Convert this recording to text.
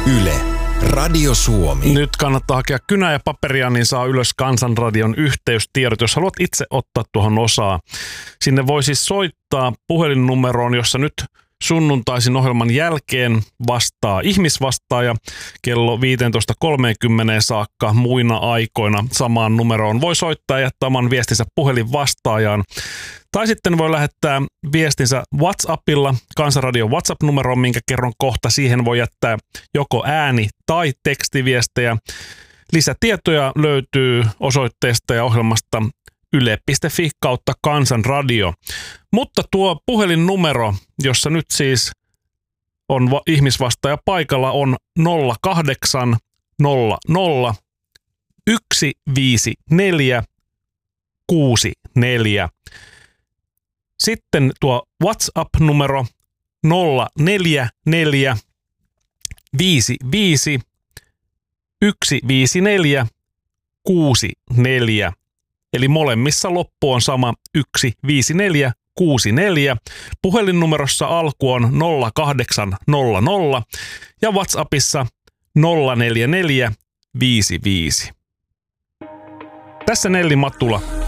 Yle, Radio Suomi. Nyt kannattaa hakea kynää ja paperia, niin saa ylös Kansanradion yhteystiedot, jos haluat itse ottaa tuohon osaa. Sinne voi siis soittaa puhelinnumeroon, jossa nyt sunnuntaisin ohjelman jälkeen vastaa ihmisvastaaja kello 15.30 saakka muina aikoina samaan numeroon. Voi soittaa ja jättää oman viestinsä puhelinvastaajaan. Tai sitten voi lähettää viestinsä WhatsAppilla Kansanradion WhatsApp-numeroon, minkä kerron kohta. Siihen voi jättää joko ääni- tai tekstiviestejä. Lisätietoja löytyy osoitteesta ja ohjelmasta yle.fi kautta Kansanradio. Mutta tuo puhelinnumero, jossa nyt siis on ihmisvastaaja paikalla, on 0800 154 64. Sitten tuo WhatsApp-numero 044 55 154 64. Eli molemmissa loppu on sama 15464. Puhelinnumerossa alku on 0800 ja WhatsAppissa 04455. Tässä Nelli Matula.